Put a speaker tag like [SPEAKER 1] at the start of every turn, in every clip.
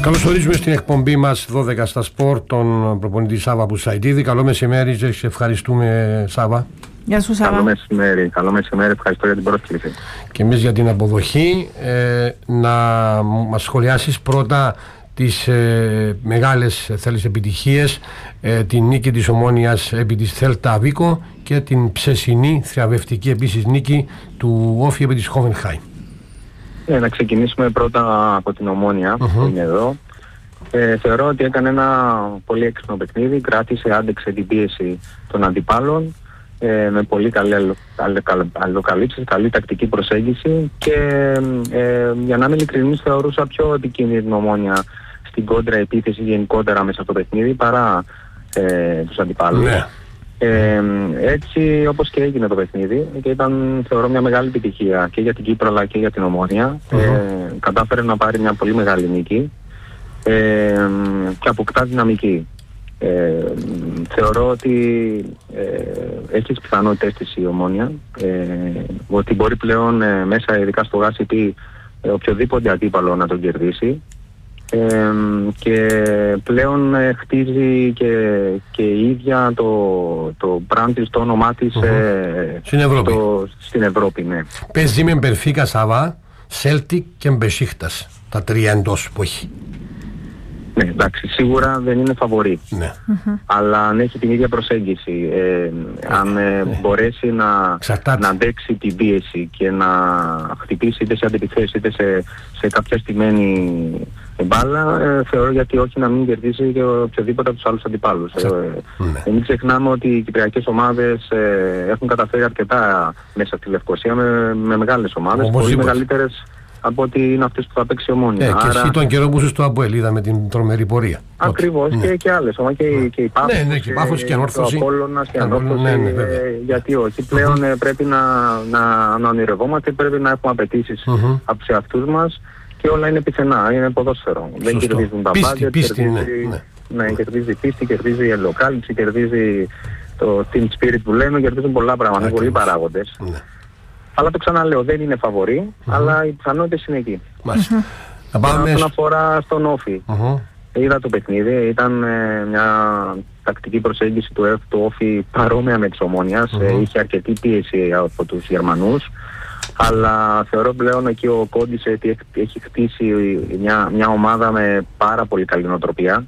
[SPEAKER 1] Καλώς ορίζουμε στην εκπομπή μας 12 στα σπορ τον προπονητή Σάβα Μπουσαϊτίδη. Καλό μεσημέρι και σε ευχαριστούμε, Σάβα.
[SPEAKER 2] Γεια σου, Σάβα.
[SPEAKER 3] Καλό μεσημέρι, ευχαριστώ για την πρόσκληση.
[SPEAKER 1] Και εμείς για την αποδοχή. Να μας σχολιάσεις πρώτα τις μεγάλες επιτυχίες, την νίκη της Ομόνοιας επί της Θέλτα Βίκο και την ψεσινή θριαμβευτική επίσης νίκη του Όφη επί της Χόφενχάιμ.
[SPEAKER 3] Να ξεκινήσουμε πρώτα από την Ομόνια που είναι εδώ. Θεωρώ ότι έκανε ένα πολύ έξυπνο παιχνίδι, κράτησε, άντεξε την πίεση των αντιπάλων με πολύ αλληλοκαλύψεις, καλή τακτική προσέγγιση και για να είμαι ειλικρινής θεωρούσα πιο επικίνδυνη την Ομόνια στην κόντρα επίθεση γενικότερα μέσα στο παιχνίδι παρά τους αντιπάλους. Ναι. Έτσι όπως και έγινε το παιχνίδι και ήταν θεωρώ μια μεγάλη επιτυχία και για την Κύπρο αλλά και για την Ομόνια. Κατάφερε να πάρει μια πολύ μεγάλη νίκη και αποκτά δυναμική. Θεωρώ ότι έχει τις πιθανότητες της η Ομόνια, ότι μπορεί πλέον μέσα ειδικά στο Γάσιπι οποιοδήποτε αντίπαλο να τον κερδίσει. Και πλέον χτίζει και η ίδια το brand της, το όνομά της στην Ευρώπη. Ναι.
[SPEAKER 1] Παίζει με Μπενφίκα, Σάβα, Celtic και Μπεσίχτας, τα τρία εντός που έχει.
[SPEAKER 3] Ναι, εντάξει, σίγουρα δεν είναι φαβορί, ναι. Αλλά αν έχει την ίδια προσέγγιση, αν μπορέσει να αντέξει την πίεση και να χτυπήσει είτε σε αντιπιθέσεις είτε σε κάποια στημένη μπάλα, θεωρώ γιατί όχι να μην κερδίσει και οποιοδήποτε από τους άλλους αντιπάλους. Μην ξεχνάμε ότι οι κυπριακές ομάδες έχουν καταφέρει αρκετά μέσα στη Λευκοσία με μεγάλες ομάδες, πολύ μεγαλύτερες από ότι είναι αυτές που θα παίξει η Ομόνια.
[SPEAKER 1] Και εσύ τον καιρό που είσαι στο ΑΠΟΕΛ με την τρομερή πορεία.
[SPEAKER 3] Ακριβώς, και άλλες ομάδες, και η Πάφος,
[SPEAKER 1] και Ανόρθωση.
[SPEAKER 3] Ο Απόλλωνας και Ανόρθωση, γιατί όχι. Πλέον πρέπει να ονειρευόμαστε, πρέπει να έχουμε απαιτήσεις από τους εαυτούς μας και όλα είναι πιθανά, είναι ποδόσφαιρο. Δεν κερδίζουν τα μπάτζετ, κερδίζει πίστη, κερδίζει η ελοκάλυψη, κερδίζει το team spirit που λέμε, κερδίζουν πολλά πράγματα, πολλοί παράγοντες. Αλλά το ξαναλέω, δεν είναι φαβορί, αλλά οι πιθανότητες είναι εκεί. Όσον αφορά στον Όφη, είδα το παιχνίδι, ήταν μια τακτική προσέγγιση του Όφη παρόμοια με της Ομόνιας, είχε αρκετή πίεση από τους Γερμανούς, αλλά θεωρώ πλέον εκεί ο Κόντις έχει χτίσει μια ομάδα με πάρα πολύ καλή νοοτροπία.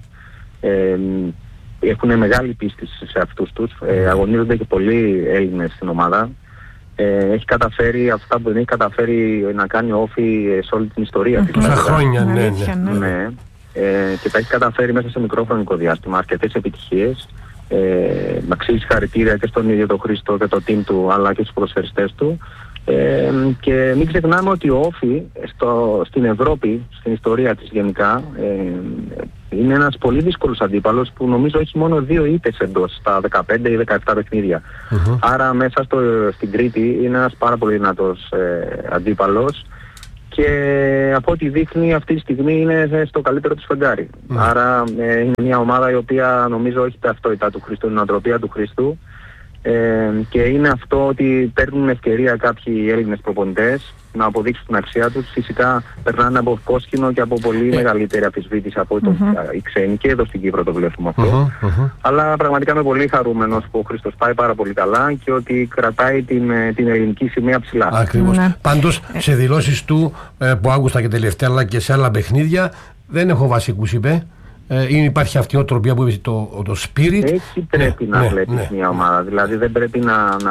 [SPEAKER 3] Έχουν μεγάλη πίστη σε αυτούς τους, αγωνίζονται και πολλοί Έλληνες στην ομάδα. Έχει καταφέρει αυτά που δεν έχει καταφέρει να κάνει ο Όφη σε όλη την ιστορία της.
[SPEAKER 1] Τόσα χρόνια,
[SPEAKER 3] ναι. Και τα έχει καταφέρει μέσα σε μικρό χρονικό διάστημα, αρκετές επιτυχίες. Αξίζει χαρητήρια και στον ίδιο τον Χρήστο και το team του, αλλά και στους ποδοσφαιριστές του. Και μην ξεχνάμε ότι ο Όφη στην Ευρώπη, στην ιστορία της γενικά, είναι ένας πολύ δύσκολος αντίπαλος που νομίζω έχει μόνο 2 ήττες εντός στα 15 ή 17 παιχνίδια. Άρα μέσα στην Κρήτη είναι ένας πάρα πολύ δυνατός αντίπαλος και από ό,τι δείχνει αυτή τη στιγμή είναι στο καλύτερο του φεγγάρι. Άρα είναι μια ομάδα η οποία νομίζω έχει ταυτότητα του Χριστού, την νοοτροπία του Χριστού. Και είναι αυτό ότι παίρνουν ευκαιρία κάποιοι Έλληνες προπονητές να αποδείξουν την αξία τους. Φυσικά περνάνε από κόσκινο και από πολύ μεγαλύτερη αμφισβήτηση από οι ξένοι, και εδώ στην Κύπρο το βλέπουμε αυτό. Αλλά πραγματικά είμαι πολύ χαρούμενος που ο Χρήστος πάει πάρα πολύ καλά και ότι κρατάει την ελληνική σημαία ψηλά.
[SPEAKER 1] Ακριβώς. Πάντως σε δηλώσεις του που άκουσα και τελευταία αλλά και σε άλλα παιχνίδια, δεν έχω βασικούς, είπε. Υπάρχει αυτή η οτροπία που είπε το spirit.
[SPEAKER 3] Έτσι πρέπει να βλέπεις μια ομάδα. Δηλαδή δεν πρέπει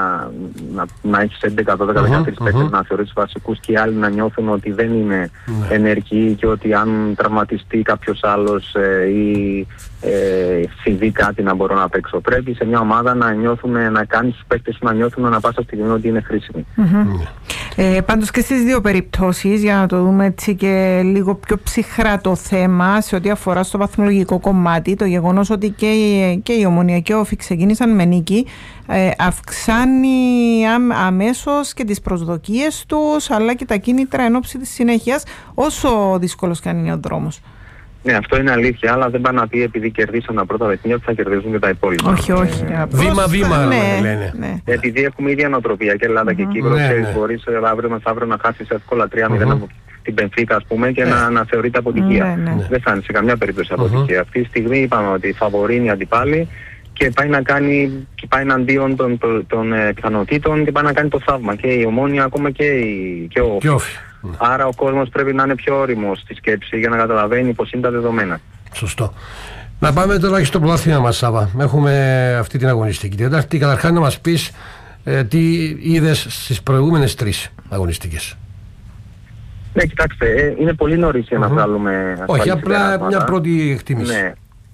[SPEAKER 3] να έχεις 11-12-13 παίκτες να θεωρείς βασικούς και οι άλλοι να νιώθουν ότι δεν είναι ενεργοί και ότι αν τραυματιστεί κάποιος άλλος ή συμβεί κάτι να μπορώ να παίξω. Πρέπει σε μια ομάδα να κάνεις τους παίκτες να νιώθουν ανά πάσα στιγμή ότι είναι χρήσιμοι.
[SPEAKER 2] Πάντως και στις δύο περιπτώσεις, για να το δούμε έτσι και λίγο πιο ψυχρά το θέμα σε ό,τι αφορά στο βαθμολογικό κομμάτι, το γεγονός ότι και η Ομονία και ο Όφη ξεκίνησαν με νίκη αυξάνει αμέσως και τις προσδοκίες τους αλλά και τα κίνητρα εν ώψη της συνέχειας, όσο δύσκολος και αν είναι ο δρόμος.
[SPEAKER 3] Ναι, αυτό είναι αλήθεια, αλλά δεν πάνε να πει επειδή κερδίσαν τα πρώτα παιχνίδια ότι θα κερδίζουν και τα υπόλοιπα.
[SPEAKER 2] Όχι.
[SPEAKER 1] Βήμα-βήμα
[SPEAKER 3] λένε. Επειδή έχουμε ίδια νοοτροπία και Ελλάδα και Κύπρο, μπορείς αύριο μεθαύριο να χάσεις εύκολα 3-0 από την Μπενφίκα, ας πούμε, και να θεωρείται αποτυχία. Δεν θα είναι σε καμιά περίπτωση αποτυχία. Αυτή τη στιγμή είπαμε ότι φαβορίνει αντιπάλη και πάει εναντίον των πιθανότητων και πάει να κάνει το θαύμα. Και η Ομόνοια, ακόμα και ο Όφη. Άρα ο κόσμος πρέπει να είναι πιο όριμος στη σκέψη για να καταλαβαίνει πως είναι τα δεδομένα.
[SPEAKER 1] Σωστό. Να πάμε τώρα και στο πρωτάθλημα μας, Σάβα. Έχουμε αυτή την αγωνιστική Τετάρτη. Καταρχάς να μας πεις τι είδες στις προηγούμενες 3 αγωνιστικές.
[SPEAKER 3] Ναι, κοιτάξτε, είναι πολύ νωρίς για να βγάλουμε.
[SPEAKER 1] Όχι, απλά μια πρώτη εκτίμηση.
[SPEAKER 3] Ναι.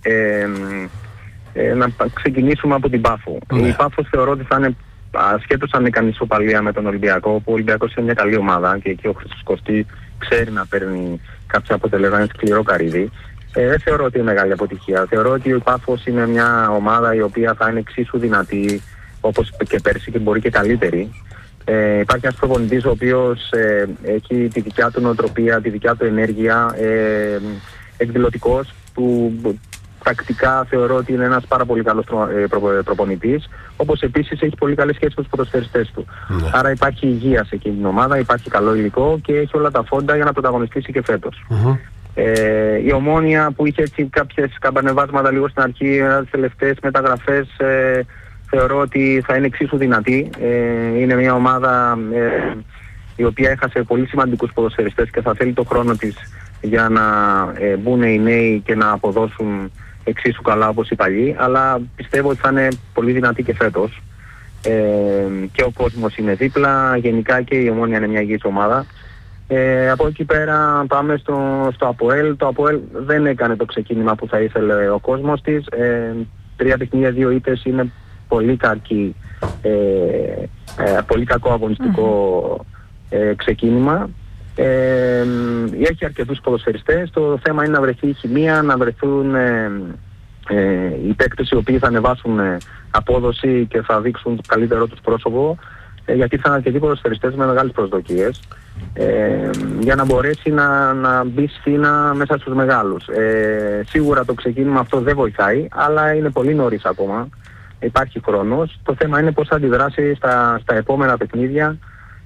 [SPEAKER 3] Να ξεκινήσουμε από την Πάφο. Η Πάφο θεωρώ ότι θα είναι, ασχέτως αν έκανε ισοπαλία με τον Ολυμπιακό, που ο Ολυμπιακός είναι μια καλή ομάδα και εκεί ο Χρήστος Κωστή ξέρει να παίρνει κάποια αποτελέσματα, είναι σκληρό καρύδι. Δεν θεωρώ ότι είναι μεγάλη αποτυχία. Θεωρώ ότι ο Πάφος είναι μια ομάδα η οποία θα είναι εξίσου δυνατή όπως και πέρσι και μπορεί και καλύτερη. Υπάρχει ένας προπονητής ο οποίος έχει τη δικιά του νοοτροπία, τη δικιά του ενέργεια, εκδηλωτικός, που πρακτικά θεωρώ ότι είναι ένας πάρα πολύ καλός προπονητής, όπως επίσης έχει πολύ καλές σχέσεις με τους ποδοσφαιριστές του. Άρα υπάρχει υγεία σε εκείνη την ομάδα, υπάρχει καλό υλικό και έχει όλα τα φόντα για να πρωταγωνιστήσει και φέτος. Η Ομόνοια, που είχε έτσι κάποιες καμπανεβάσματα λίγο στην αρχή, τις τελευταίες μεταγραφές, θεωρώ ότι θα είναι εξίσου δυνατή. Είναι μια ομάδα η οποία έχασε πολύ σημαντικούς ποδοσφαιριστές και θα θέλει το χρόνο της για να μπουν οι νέοι και να αποδώσουν εξίσου καλά όπως οι παλιοί, αλλά πιστεύω ότι θα είναι πολύ δυνατή και φέτος. Και ο κόσμος είναι δίπλα, γενικά και η Ομόνοια είναι μια υγιής ομάδα. Από εκεί πέρα πάμε στο ΑΠΟΕΛ. Το ΑΠΟΕΛ δεν έκανε το ξεκίνημα που θα ήθελε ο κόσμος της. 3 παιχνίδια, 2 ήττες είναι πολύ πολύ κακό αγωνιστικό ξεκίνημα. Έχει αρκετούς ποδοσφαιριστές. Το θέμα είναι να βρεθεί η χημεία, να βρεθούν οι παίκτες οι οποίοι θα ανεβάσουν απόδοση και θα δείξουν το καλύτερό τους πρόσωπο, γιατί θα είναι αρκετοί ποδοσφαιριστές με μεγάλες προσδοκίες, για να μπορέσει να μπει σφήνα μέσα στους μεγάλους. Σίγουρα το ξεκίνημα αυτό δεν βοηθάει, αλλά είναι πολύ νωρίς ακόμα. Υπάρχει χρόνος. Το θέμα είναι πώς θα αντιδράσει στα επόμενα παιχνίδια,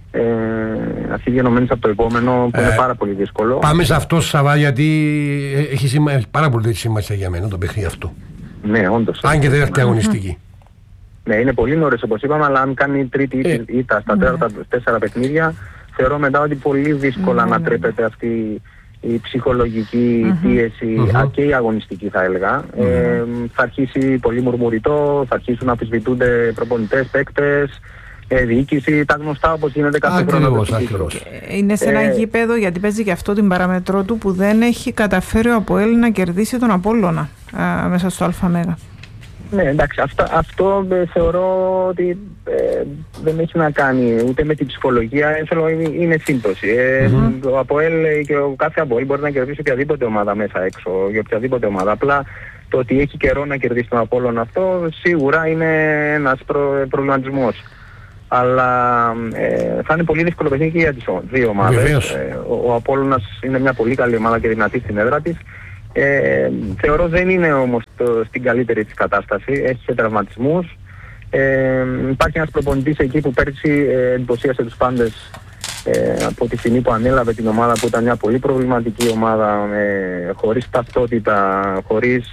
[SPEAKER 3] αυτή διανομένης από το επόμενο, που είναι πάρα πολύ δύσκολο.
[SPEAKER 1] Πάμε σε αυτό, Σαββά, γιατί έχει πάρα πολύ σημασία για μένα το παιχνίδι αυτό.
[SPEAKER 3] Ναι, όντως.
[SPEAKER 1] Αν και δεν έρθει αγωνιστική.
[SPEAKER 3] Ναι, είναι πολύ νωρίς όπως είπαμε, αλλά αν κάνει τρίτη ήττα στα 4 παιχνίδια, θεωρώ μετά ότι πολύ δύσκολα να τρέπεται αυτή η ψυχολογική πίεση και η αγωνιστική, θα έλεγα. Θα αρχίσει πολύ μουρμουριτό, θα αρχίσουν να αμφισβητούνται προπονητές, παίκτες, διοίκηση, τα γνωστά όπως γίνεται κάθε χρόνο.
[SPEAKER 2] Είναι σε ένα γήπεδο, γιατί παίζει και αυτό την παραμετρό του, που δεν έχει καταφέρει ο ΑΠΟΕΛ να κερδίσει τον Απόλλωνα μέσα στο ΑΜΕΓΑ.
[SPEAKER 3] Ναι, εντάξει, αυτό θεωρώ ότι δεν έχει να κάνει ούτε με την ψυχολογία, είναι σύμπτωση. Ο ΑΠΟΕΛ και ο κάθε ΑΠΟΕΛ μπορεί να κερδίσει οποιαδήποτε ομάδα μέσα έξω, για οποιαδήποτε ομάδα. Απλά το ότι έχει καιρό να κερδίσει τον Απόλλωνα, αυτό σίγουρα είναι ένας προβληματισμός. Αλλά θα είναι πολύ δύσκολο παιχνίδι και για τις δύο ομάδες. Ο Απόλλωνας είναι μια πολύ καλή ομάδα και δυνατή στην έδρα της. Θεωρώ δεν είναι όμως στην καλύτερη της κατάσταση, έχει και τραυματισμούς. Υπάρχει ένας προπονητής εκεί που πέρσι εντυπωσίασε τους πάντες από τη στιγμή που ανέλαβε την ομάδα, που ήταν μια πολύ προβληματική ομάδα, χωρίς ταυτότητα, χωρίς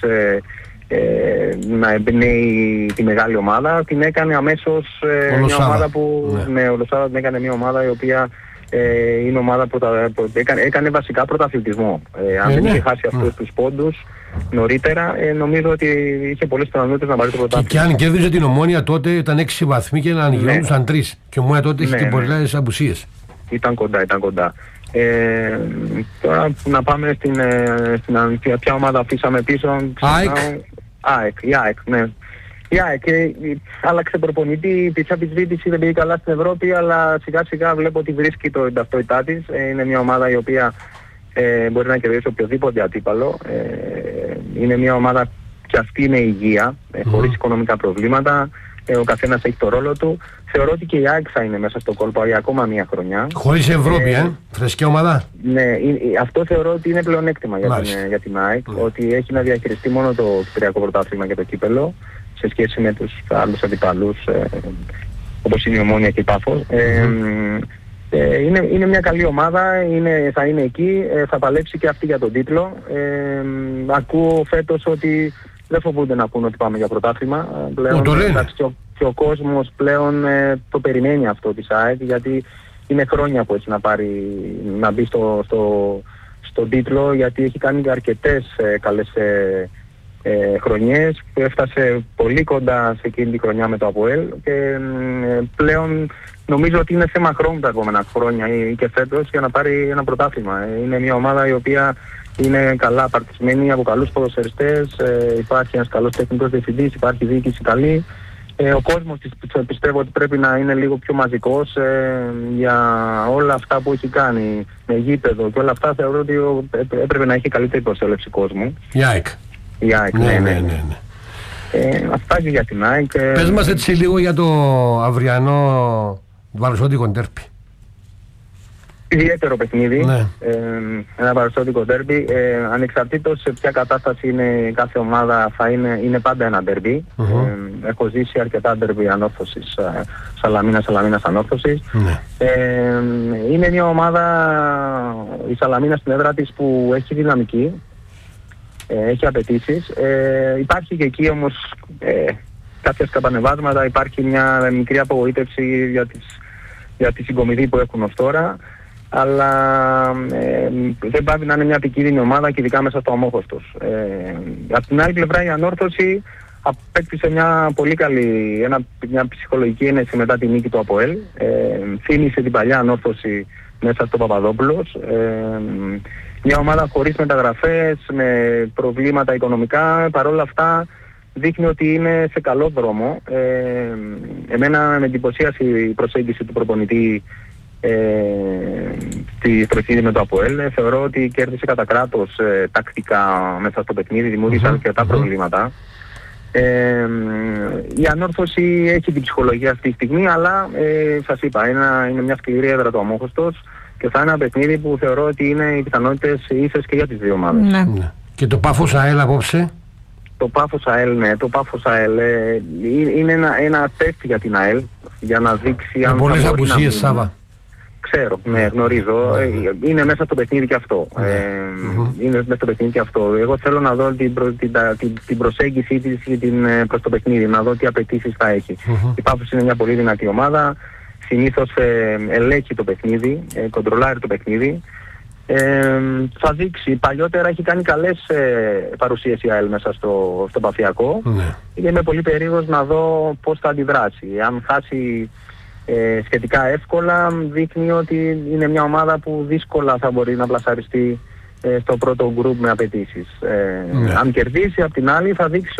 [SPEAKER 3] να εμπνέει τη μεγάλη ομάδα. Την έκανε αμέσως μια ομάδα που ολοσάρα την έκανε μια ομάδα η οποία είναι ομάδα που έκανε βασικά πρωταθλητισμό. Αν δεν είχε χάσει αυτούς τους πόντους νωρίτερα, νομίζω ότι είχε πολλές πιθανότητες να πάρει το πρωτάθλημα.
[SPEAKER 1] Και αν κέρδιζε την Ομόνοια τότε ήταν 6 βαθμοί και να γινόντουσαν 3. Και η Ομόνοια τότε είχε και πολλές απουσίες. Ήταν
[SPEAKER 3] κοντά. Τώρα να πάμε στην ποια ομάδα αφήσαμε πίσω. Η ΑΕΚ, ναι. Η ΑΕΚ άλλαξε προπονητή, η αμφισβήτηση δεν πήγε καλά στην Ευρώπη, αλλά σιγά σιγά βλέπω ότι βρίσκει την ταυτότητά της. Είναι μια ομάδα η οποία μπορεί να κερδίσει οποιοδήποτε αντίπαλο. Είναι μια ομάδα και αυτή είναι υγεία, χωρίς οικονομικά προβλήματα. Ο καθένας έχει το ρόλο του. Θεωρώ ότι και η ΑΕΚ θα είναι μέσα στο κόλπο για ακόμα μια χρονιά.
[SPEAKER 1] Χωρίς Ευρώπη, φρεσκή ομάδα.
[SPEAKER 3] Ναι, αυτό θεωρώ ότι είναι πλεονέκτημα για την ΑΕΚ, ότι έχει να διαχειριστεί μόνο το Κυπριακό Πρωτάθλημα και το κύπελο, σε σχέση με τους άλλους αντιπαλούς, όπως είναι η Ομόνοια και η Πάφος. Είναι μια καλή ομάδα, θα είναι εκεί, θα παλέψει και αυτή για τον τίτλο. Ακούω φέτος ότι δεν φοβούνται να πούν ότι πάμε για πρωτάθλημα. Πλέον, και ο κόσμος πλέον το περιμένει αυτό της ΑΕΚ, γιατί είναι χρόνια που έχει να μπει στον τίτλο, γιατί έχει κάνει αρκετές καλές χρονιές, που έφτασε πολύ κοντά σε εκείνη τη χρονιά με το ΑΠΟΕΛ, και πλέον νομίζω ότι είναι θέμα χρόνου τα επόμενα χρόνια ή και φέτος για να πάρει ένα πρωτάθλημα. Είναι μια ομάδα η οποία είναι καλά παρτισμένη από καλούς ποδοσφαιριστές, υπάρχει ένας καλός τεχνικός διευθυντής, υπάρχει διοίκηση καλή. Ο κόσμος πιστεύω ότι πρέπει να είναι λίγο πιο μαζικός για όλα αυτά που έχει κάνει με γήπεδο και όλα αυτά. Θεωρώ ότι έπρεπε να έχει καλύτερη προσέλευση κόσμου.
[SPEAKER 1] Η ΑΕΚ. Ναι.
[SPEAKER 3] Αυτά και για την ΑΕΚ.
[SPEAKER 1] Πες μας έτσι λίγο για το αυριανό βαροσότικο ντέρμπι.
[SPEAKER 3] Ιδιαίτερο παιχνίδι,
[SPEAKER 1] ναι.
[SPEAKER 3] Ένα βαροσότικο ντέρμπι. Ανεξαρτήτως σε ποια κατάσταση είναι κάθε ομάδα, είναι πάντα ένα ντέρμπι. Έχω ζήσει αρκετά ντέρμπι ανόρθωσης, Σαλαμίνας Ανόρθωσης. Είναι μια ομάδα, η Σαλαμίνα στην έδρα της, που έχει δυναμική, έχει απαιτήσεις. Υπάρχει και εκεί όμως κάποια σκαμπανεβάσματα, υπάρχει μια μικρή απογοήτευση για τη συγκομιδή που έχουν ως τώρα, αλλά δεν πάει να είναι μια επικίνδυνη ομάδα, και ειδικά μέσα στο αμόχωστος. Από την άλλη πλευρά η Ανόρθωση απέκτησε μια πολύ καλή, μια ψυχολογική ένεση μετά τη νίκη του ΑΠΟΕΛ. Θύμισε την παλιά Ανόρθωση μέσα στο Παπαδόπουλος. Μια ομάδα χωρίς μεταγραφές, με προβλήματα οικονομικά, παρόλα αυτά δείχνει ότι είναι σε καλό δρόμο. Εμένα με εντυπωσίασε η προσέγγιση του προπονητή στη παιχνίδι με το ΑΠΟΕΛ. Θεωρώ ότι κέρδισε κατά κράτος τακτικά μέσα στο παιχνίδι, δημιούργησε αρκετά προβλήματα. Η Ανόρθωση έχει την ψυχολογία αυτή τη στιγμή, αλλά σας είπα, είναι μια σκληρή έδρα το αμόχωστος, και θα είναι ένα παιχνίδι που θεωρώ ότι είναι οι πιθανότητες ίσες και για τις δύο ομάδες.
[SPEAKER 2] Ναι.
[SPEAKER 1] Και το Πάφος ΑΕΛ απόψε?
[SPEAKER 3] Το Πάφος ΑΕΛ, ναι, το Πάφος ΑΕΛ είναι ένα τεστ για την ΑΕΛ, για να δείξει αν
[SPEAKER 1] πολλές απουσίες, Σάβα.
[SPEAKER 3] Ξέρω, ναι, γνωρίζω. Είναι μέσα στο παιχνίδι και αυτό. Είναι μέσα στο παιχνίδι και αυτό. Εγώ θέλω να δω την προσέγγιση της προς το παιχνίδι, να δω τι απαιτήσεις θα έχει. Η Πάφος είναι μια πολύ δυνατή ομάδα. Συνήθως ελέγχει το παιχνίδι, κοντρολάρει το παιχνίδι. Θα δείξει. Παλιότερα έχει κάνει καλές παρουσίες η ΑΕΛ μέσα στο Παφιακό. Είμαι πολύ περίεργος να δω πώς θα αντιδράσει. Αν χάσει σχετικά εύκολα, δείχνει ότι είναι μια ομάδα που δύσκολα θα μπορεί να πλασαριστεί στο πρώτο γκρουπ με απαιτήσεις. Αν κερδίσει, απ' την άλλη θα δείξει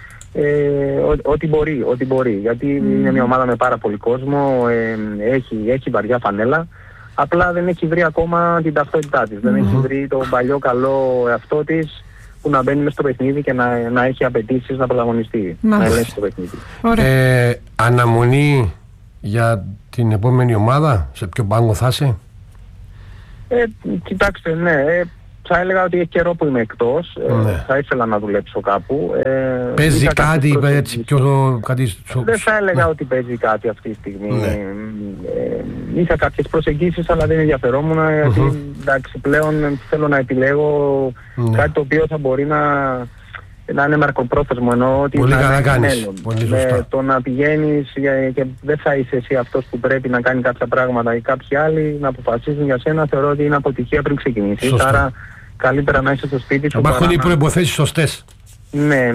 [SPEAKER 3] ότι μπορεί, γιατί είναι μια ομάδα με πάρα πολύ κόσμο, έχει βαριά φανέλα, απλά δεν έχει βρει ακόμα την ταυτότητά της, δεν έχει βρει τον παλιό καλό εαυτό της, που να μπαίνει μέσα στο παιχνίδι και να έχει απαιτήσεις να πρωταγωνιστεί, να ελέγξει το παιχνίδι.
[SPEAKER 1] Αναμονή για την επόμενη ομάδα, σε ποιο πάγκο θα είσαι?
[SPEAKER 3] Κοιτάξτε, ναι, θα έλεγα ότι έχει καιρό που είμαι εκτός. Θα ήθελα να δουλέψω κάπου.
[SPEAKER 1] Παίζει κάτι έτσι πιο...
[SPEAKER 3] Δεν θα έλεγα ότι παίζει κάτι αυτή τη στιγμή. Είχα κάποιες προσεγγίσεις, αλλά δεν ενδιαφερόμουν, γιατί εντάξει, πλέον θέλω να επιλέγω κάτι το οποίο θα μπορεί να είναι μαρκοπρόθεσμο, εννοώ ότι
[SPEAKER 1] πολύ
[SPEAKER 3] να
[SPEAKER 1] καλά κάνεις.
[SPEAKER 3] Το να πηγαίνεις και δεν θα είσαι εσύ αυτός που πρέπει να κάνει κάποια πράγματα ή κάποιοι άλλοι να αποφασίζουν για σένα, θεωρώ ότι είναι αποτυχία πριν ξεκινήσεις. Άρα καλύτερα να είσαι στο σπίτι σου.
[SPEAKER 1] Υπάρχουν οι προϋποθέσεις σωστές.
[SPEAKER 3] Ναι.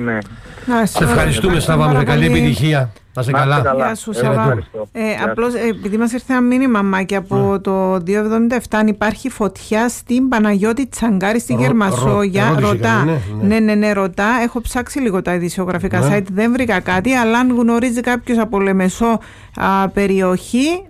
[SPEAKER 1] Σε ευχαριστούμε, Σάβα, με καλή επιτυχία. Να είσαι καλά.
[SPEAKER 2] Γεια σου, Σάβα. Απλώς επειδή μας ήρθε ένα μήνυμα, Μάκη, από το 277, αν υπάρχει φωτιά στην Παναγιώτη Τσαγκάρη στη Γερμασόγια. Ρωτά. Ναι, ρωτά. Έχω ψάξει λίγο τα ειδησιογραφικά site, δεν βρήκα κάτι, αλλά αν γνωρίζει κάποιος από Λεμεσό περιοχή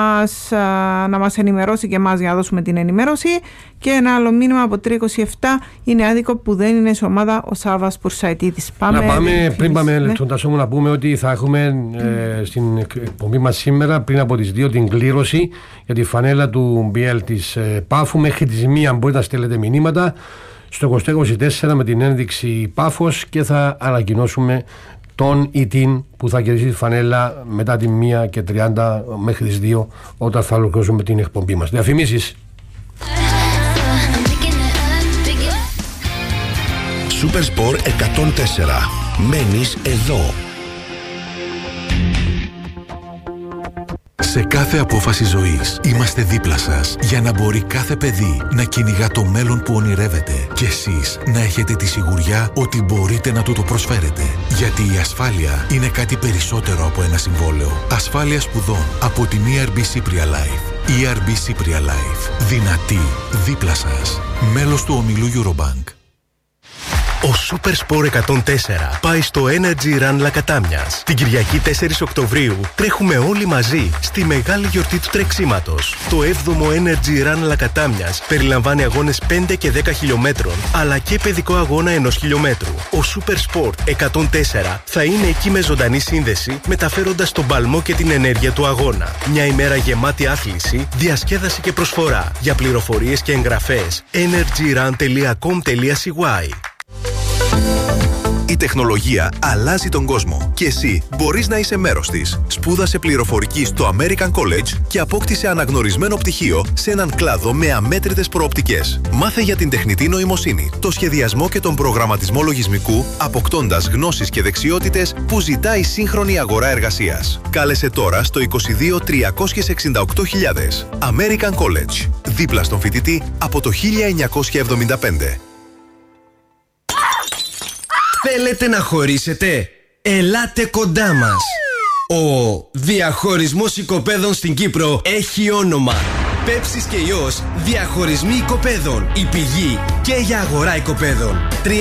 [SPEAKER 2] να μας ενημερώσει και εμάς για να δώσουμε την ενημέρωση. Και ένα άλλο μήνυμα από 327, είναι άδικο που δεν είναι σε ομάδα ο Σάββας Πουρσαϊτίδης.
[SPEAKER 1] Πριν πάμε στον Τασό μου, να πούμε ότι θα έχουμε στην εκπομπή μας σήμερα, πριν από τις 2, την κλήρωση για τη φανέλα του BL της Πάφου. Μέχρι τις 1 μπορείτε να στέλνετε μηνύματα στο 2024 με την ένδειξη Πάφος, και θα ανακοινώσουμε τον ή την που θα κερδίσει τη φανέλα μετά τη 1:30 μέχρι τις 2 όταν θα ολοκληρώσουμε την εκπομπή μας. Διαφημίσεις.
[SPEAKER 4] Supersport 104. Μένεις εδώ.
[SPEAKER 5] Σε κάθε απόφαση ζωής είμαστε δίπλα σας για να μπορεί κάθε παιδί να κυνηγά το μέλλον που ονειρεύεται και εσείς να έχετε τη σιγουριά ότι μπορείτε να του το προσφέρετε. Γιατί η ασφάλεια είναι κάτι περισσότερο από ένα συμβόλαιο. Ασφάλεια σπουδών από την ERB Cypria Life. ERB Cypria Life. Δυνατή, δίπλα σας. Μέλος του ομιλού Eurobank.
[SPEAKER 4] Ο Supersport 104 πάει στο Energy Run Λακατάμιας. Την Κυριακή 4 Οκτωβρίου τρέχουμε όλοι μαζί στη μεγάλη γιορτή του τρεξίματος. Το 7ο Energy Run Λακατάμιας περιλαμβάνει αγώνες 5 και 10 χιλιόμετρων, αλλά και παιδικό αγώνα 1 χιλιόμετρου. Ο Supersport 104 θα είναι εκεί με ζωντανή σύνδεση, μεταφέροντας τον παλμό και την ενέργεια του αγώνα. Μια ημέρα γεμάτη άθληση, διασκέδαση και προσφορά. Για πληροφορίες και εγγραφές, energyrun.com.cy.
[SPEAKER 6] Η τεχνολογία αλλάζει τον κόσμο και εσύ μπορείς να είσαι μέρος της. Σπούδασε πληροφορική στο American College και απόκτησε αναγνωρισμένο πτυχίο σε έναν κλάδο με αμέτρητες προοπτικές. Μάθε για την τεχνητή νοημοσύνη, το σχεδιασμό και τον προγραμματισμό λογισμικού, αποκτώντας γνώσεις και δεξιότητες που ζητάει η σύγχρονη αγορά εργασίας. Κάλεσε τώρα στο 22 368.000. American College, δίπλα στον φοιτητή από το 1975.
[SPEAKER 7] Θέλετε να χωρίσετε? Ελάτε κοντά μας. Ο διαχωρισμός οικοπαίδων στην Κύπρο έχει όνομα. Πέψης και Υιός Διαχωρισμοί Οικοπαίδων. Η πηγή και για αγορά οικοπαίδων.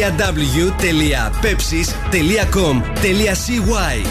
[SPEAKER 7] www.pepsis.com.cy.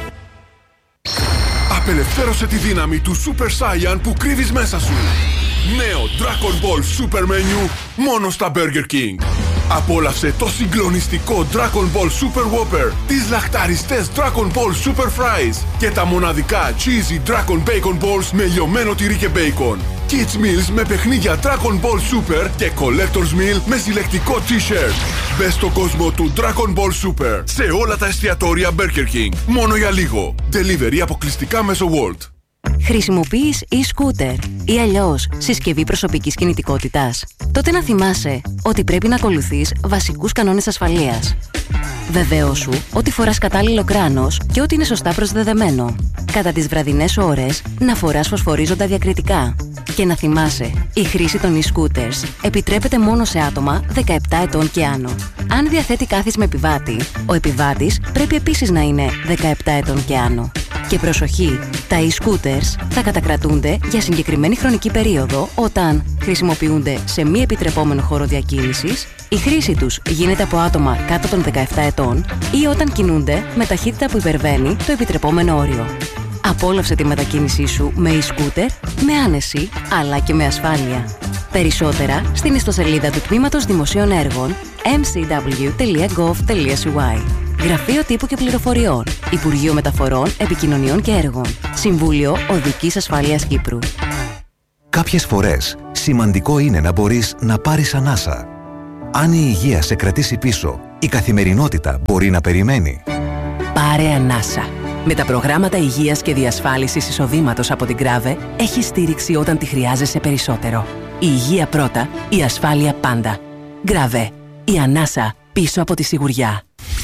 [SPEAKER 8] Απελευθέρωσε τη δύναμη του Super Saiyan που κρύβεις μέσα σου. Νέο Dragon Ball Super Menu μόνο στα Burger King. Απόλαυσε το συγκλονιστικό Dragon Ball Super Whopper, τις λαχταριστές Dragon Ball Super Fries και τα μοναδικά Cheesy Dragon Bacon Balls με λιωμένο τυρί και bacon. Kids Meals με παιχνίδια Dragon Ball Super και Collector's Meal με συλλεκτικό t-shirt. Μπες στον κόσμο του Dragon Ball Super σε όλα τα εστιατόρια Burger King. Μόνο για λίγο. Delivery αποκλειστικά μέσω Wolt.
[SPEAKER 9] Χρησιμοποιείς e-scooter ή αλλιώς συσκευή προσωπικής κινητικότητας? Τότε να θυμάσαι ότι πρέπει να ακολουθείς βασικούς κανόνες ασφαλείας. Βεβαίωσου ότι φοράς κατάλληλο κράνος και ότι είναι σωστά προσδεδεμένο. Κατά τις βραδινές ώρες να φοράς φωσφορίζοντα διακριτικά. Και να θυμάσαι, η χρήση των e-scooters επιτρέπεται μόνο σε άτομα 17 ετών και άνω. Αν διαθέτει κάθισμα επιβάτη, ο επιβάτης πρέπει επίσης να είναι 17 ετών και άνω. Και προσοχή, τα e-scooters θα κατακρατούνται για συγκεκριμένη χρονική περίοδο όταν χρησιμοποιούνται σε μη επιτρεπόμενο χώρο διακίνησης, η χρήση τους γίνεται από άτομα κάτω των 17 ετών ή όταν κινούνται με ταχύτητα που υπερβαίνει το επιτρεπόμενο όριο. Απόλαυσε τη μετακίνησή σου με e-scooter, με άνεση αλλά και με ασφάλεια. Περισσότερα στην ιστοσελίδα του Τμήματος Δημοσίων Έργων mcw.gov.cy. Γραφείο Τύπου και Πληροφοριών, Υπουργείο Μεταφορών, Επικοινωνιών και Έργων, Συμβούλιο Οδικής Ασφάλειας Κύπρου.
[SPEAKER 6] Κάποιες φορές σημαντικό είναι να μπορείς να πάρεις ανάσα. Αν η υγεία σε κρατήσει πίσω, η καθημερινότητα μπορεί να περιμένει.
[SPEAKER 10] Πάρε ανάσα. Με τα προγράμματα υγείας και διασφάλισης εισοδήματος από την Grave, έχει στήριξη όταν τη χρειάζεσαι περισσότερο. Η υγεία πρώτα, η ασφάλεια πάντα. Grave. Η ανάσα πίσω από τη σιγουριά.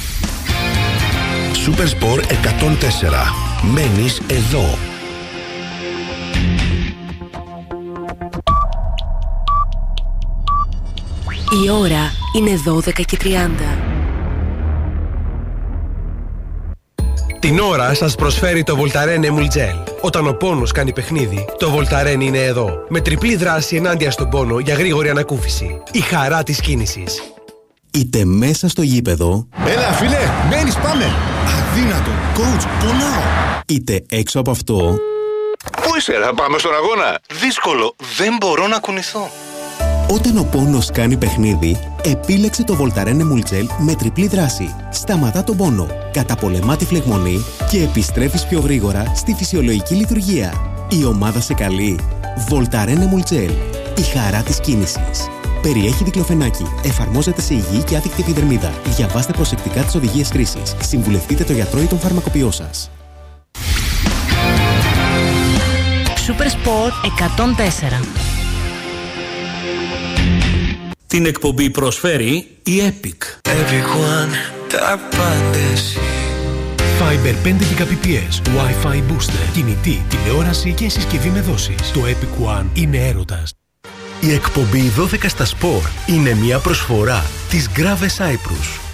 [SPEAKER 4] Supersport 104. Μένεις εδώ.
[SPEAKER 10] Η ώρα είναι 12:30.
[SPEAKER 7] Την ώρα σας προσφέρει το Voltaren Emulgel. Όταν ο πόνος κάνει παιχνίδι, το Voltaren είναι εδώ. Με τριπλή δράση ενάντια στον πόνο για γρήγορη ανακούφιση. Η χαρά της κίνησης.
[SPEAKER 11] Είτε μέσα στο γήπεδο.
[SPEAKER 12] Έλα φίλε, μένεις, πάμε. Αδύνατο, coach, πονάω.
[SPEAKER 11] Είτε έξω από αυτό.
[SPEAKER 12] Πού είσαι, θα πάμε στον αγώνα. Δύσκολο, δεν μπορώ να κουνηθώ.
[SPEAKER 11] Όταν ο πόνος κάνει παιχνίδι, επίλεξε το Voltaren Emulgel με τριπλή δράση. Σταματά τον πόνο, καταπολεμά τη φλεγμονή και επιστρέφεις πιο γρήγορα στη φυσιολογική λειτουργία. Η ομάδα σε καλεί. Voltaren Emulgel. Η χαρά της κίνησης. Περιέχει δικλοφενάκι. Εφαρμόζεται σε υγιή και άδικτη επιδερμίδα. Διαβάστε προσεκτικά τις οδηγίες χρήσης. Συμβουλευτείτε τον γιατρό ή τον φαρμακοποιό σας.
[SPEAKER 13] Super Sport 104.
[SPEAKER 14] Την εκπομπή προσφέρει η Epic.
[SPEAKER 15] Fiber 5 Gbps, Wi-Fi booster, κινητή, τηλεόραση και συσκευή με δόσεις. Το Epic One είναι έρωτας.
[SPEAKER 4] Η εκπομπή 12 στα Σπορ είναι μια προσφορά της Grave Cyprus.